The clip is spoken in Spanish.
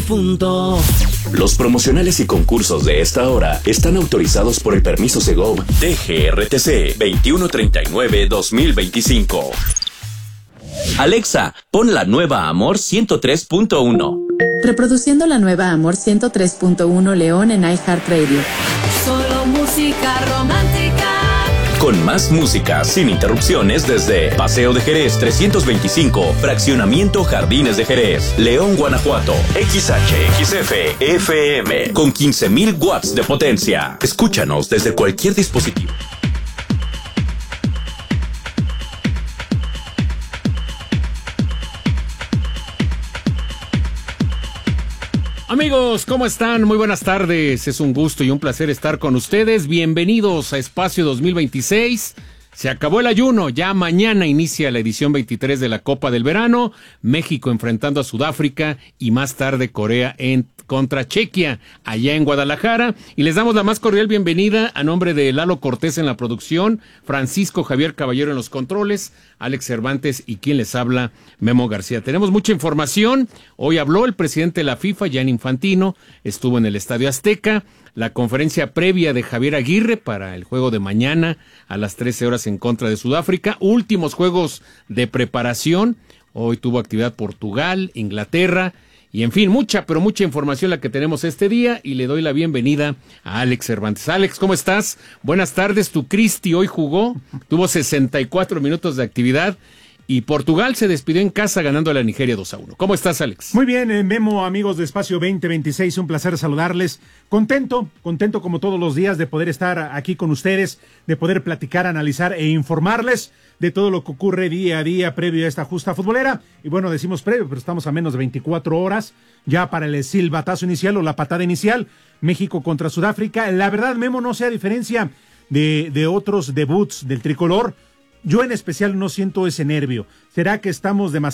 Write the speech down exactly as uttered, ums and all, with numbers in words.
difunto. Los promocionales y concursos de esta hora están autorizados por el permiso Segov D G R T C veintiuno treinta y nueve guión dos mil veinticinco. Alexa, pon la nueva Amor ciento tres punto uno. Reproduciendo la nueva Amor ciento tres punto uno León en iHeartRadio. Solo música romántica. Con más música, sin interrupciones, desde Paseo de Jerez trescientos veinticinco, Fraccionamiento Jardines de Jerez, León, Guanajuato. X H X F F M, con quince mil watts de potencia. Escúchanos desde cualquier dispositivo. Amigos, ¿cómo están? Muy buenas tardes. Es un gusto y un placer estar con ustedes. Bienvenidos a Espacio dos mil veintiséis. Se acabó el ayuno. Ya mañana inicia la edición veintitrés de la Copa del Verano. México enfrentando a Sudáfrica y más tarde Corea en contra Chequia, allá en Guadalajara. Y les damos la más cordial bienvenida a nombre de Lalo Cortés en la producción, Francisco Javier Caballero en los controles, Alex Cervantes y quien les habla, Memo García. Tenemos mucha información. Hoy habló el presidente de la FIFA, Gianni Infantino, estuvo en el Estadio Azteca. La conferencia previa de Javier Aguirre para el juego de mañana a las trece horas en contra de Sudáfrica. Últimos juegos de preparación. Hoy tuvo actividad Portugal, Inglaterra. Y en fin, mucha, pero mucha información la que tenemos este día y le doy la bienvenida a Alex Cervantes. Alex, ¿cómo estás? Buenas tardes, tu Cristi hoy jugó, tuvo sesenta y cuatro minutos de actividad y Portugal se despidió en casa ganando a la Nigeria dos a uno. ¿Cómo estás, Alex? Muy bien, eh, Memo, amigos de Espacio veinte veintiséis, un placer saludarles. Contento, contento como todos los días de poder estar aquí con ustedes, de poder platicar, analizar e informarles de todo lo que ocurre día a día previo a esta justa futbolera. Y bueno, decimos previo, pero estamos a menos de veinticuatro horas ya para el silbatazo inicial o la patada inicial. México contra Sudáfrica. La verdad, Memo, no sé, a diferencia de, de otros debuts del tricolor, yo en especial no siento ese nervio. ¿Será que estamos demasiado